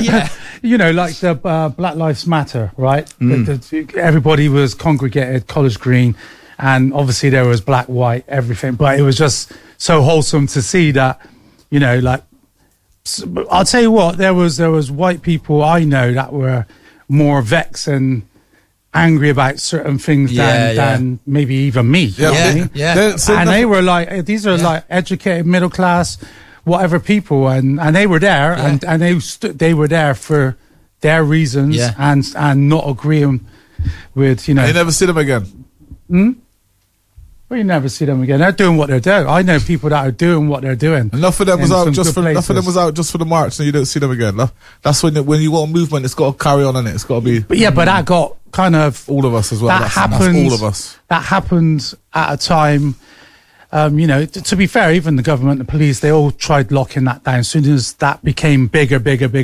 yeah. You know, like the Black Lives Matter, right? Everybody was congregated, College Green, and obviously there was black, white, everything. But it was just so wholesome to see that, you know, like, I'll tell you what, there was white people I know that were more vexed and angry about certain things than maybe even me. Yeah. And they were like, these are like educated, middle class, whatever people, and they were there, and they were there for their reasons, and not agreeing with, you know. You never see them again. Well, you never see them again. They're doing what they're doing. I know people that are doing what they're doing. Enough of them was out just for the march, and you don't see them again. That's when you want a movement, it's got to carry on in it. It's got to be. But but that got kind of all of us as well. That's all of us. That happened at a time. You know, to be fair, even the government, the police, they all tried locking that down. As soon as that became bigger,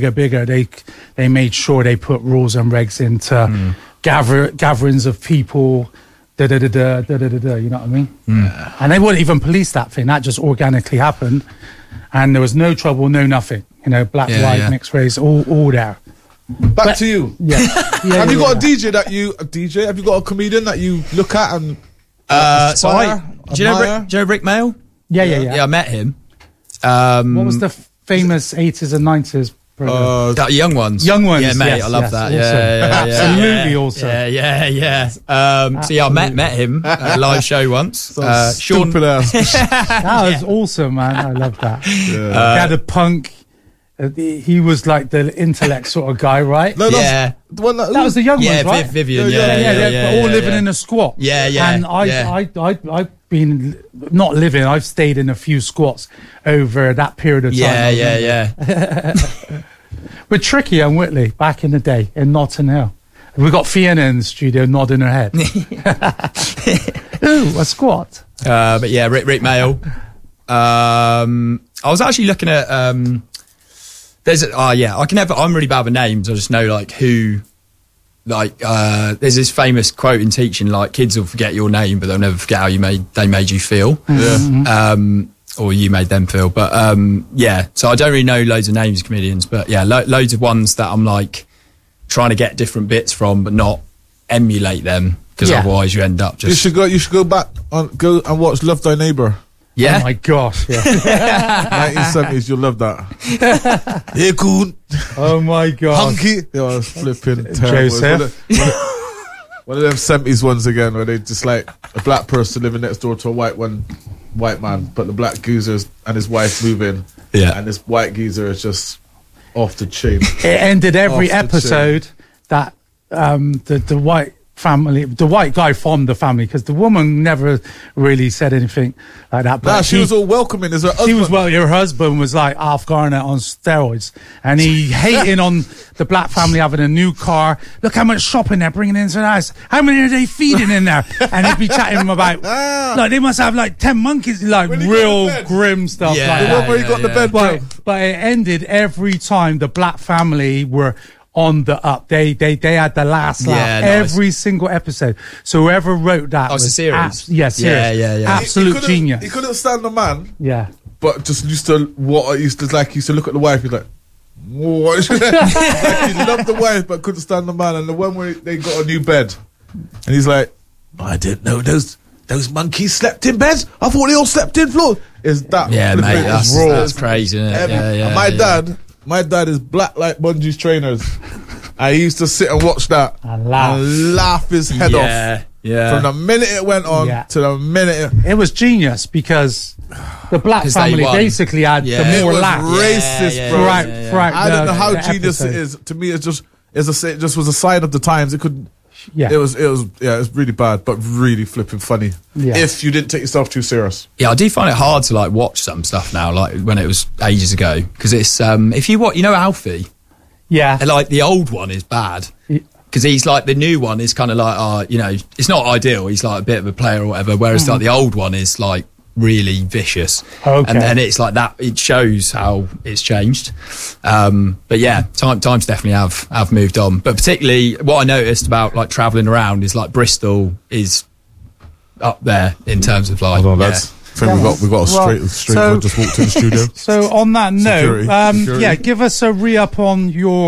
they made sure they put rules and regs into gatherings of people. You know what I mean? And they wouldn't even police that thing. That just organically happened, and there was no trouble, no nothing. You know, black, white, mixed race, all there. Back to you. Have you got a DJ that you Have you got a comedian that you look at and? Do you know Rick Mail? Yeah. I met him. What was the famous 80s and 90s? Young Ones. Young Ones. Yeah, mate, I love that. Awesome. Absolutely awesome. Yeah. I met him at a live show once. Sean. That was awesome, man. I love that. He had a punk. He was like the intellect sort of guy, right? The one that was the Young Ones, right? Vivian. All living in a squat. And I've been not living. I've stayed in a few squats over that period of time. With Tricky and Whitley back in the day in Notting Hill. We got Fiona in the studio nodding her head. Ooh, a squat. But yeah, Rick Mail. I was actually looking at. I'm really bad with names. I just know like who. Like there's this famous quote in teaching, like kids will forget your name, but they'll never forget how they made you feel. Or you made them feel. But so I don't really know loads of names of comedians, but loads of ones that I'm like trying to get different bits from, but not emulate them, because otherwise you end up just. You should go back go and watch Love Thy Neighbour. Yeah. Oh my gosh. Yeah. 1970s, you'll love that. Hey, coon. Oh my god. Hunky. Flipping terrible. One of them 70s ones again, where they just like a black person living next door to a white man, but the black geezer and his wife move in, and this white geezer is just off the chain. It ended every episode that the white family, the white guy formed the family, because the woman never really said anything like that. But she was all welcoming as her husband. Her husband was like Alf Garnett on steroids, and he hating on the black family having a new car. Look how much shopping they're bringing into the house. How many are they feeding in there? And he'd be chatting him about, like, they must have like 10 monkeys, like real grim stuff. Yeah, like the that. one where he got the bed. But it ended every time the black family were on the up. They had the last laugh every single episode. So whoever wrote that was a series. Series. Yeah. Absolute genius. He couldn't stand the man. Yeah. But just used to look at the wife. He's like, what? Like he loved the wife but couldn't stand the man. And the one where they got a new bed, and he's like, I didn't know those monkeys slept in beds. I thought they all slept in floors. Is that? Yeah, mate. That's crazy, isn't it? And my dad is black like Bungie's trainers. I used to sit and watch that and laugh his head off. Yeah. From the minute it went on to the minute it was genius, because the black family basically had the more laughs. Racist, bro. I don't know how genius episode. it is. To me, it just was a sign of the times. It could. Yeah. It was really bad, but really flipping funny. Yeah. If you didn't take yourself too serious. Yeah, I do find it hard to like watch some stuff now, like when it was ages ago, because it's if you Alfie. Yeah. Like the old one is bad. Because he's like, the new one is kind of like, it's not ideal. He's like a bit of a player or whatever. Whereas like the old one is like really vicious. Okay. And it's like that. It shows how it's changed. But yeah, times definitely have moved on. But particularly what I noticed about like traveling around is like Bristol is up there in terms of like. Hold on, lads. I think we've got a straight one just walked in the studio. So on that note, Security. give us a re-up on your